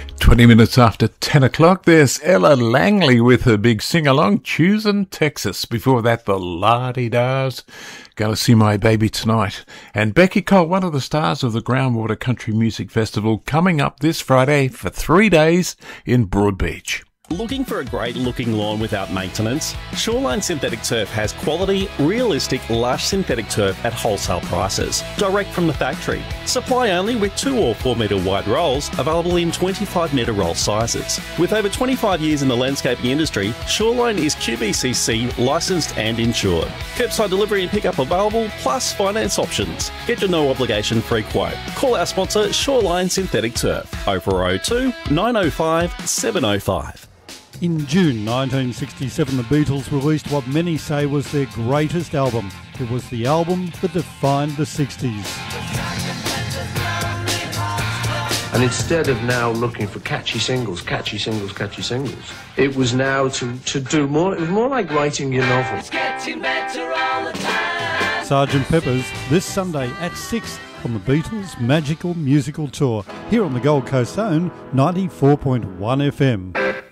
20 minutes after 10 o'clock, there's Ella Langley with her big sing-along, Choosing Texas. Before that, the La-Di-Dahs, Gonna See My Baby Tonight. And Becky Cole, one of the stars of the Groundwater Country Music Festival, coming up this Friday for 3 days in Broadbeach. Looking for a great looking lawn without maintenance? Shoreline Synthetic Turf has quality, realistic, lush synthetic turf at wholesale prices, direct from the factory. Supply only with 2 or 4 metre wide rolls, available in 25 metre roll sizes. With over 25 years in the landscaping industry, Shoreline is QBCC licensed and insured. Curbside delivery and pickup available, plus finance options. Get your no obligation free quote. Call our sponsor Shoreline Synthetic Turf, 0402 905 705. In June 1967, the Beatles released what many say was their greatest album. It was the album that defined the 60s. And instead of now looking for catchy singles, it was now to do more. It was more like writing your novel. It's getting better all the time. Sgt. Pepper's this Sunday at 6 on the Beatles' Magical Musical Tour, here on the Gold Coast own 94.1 FM.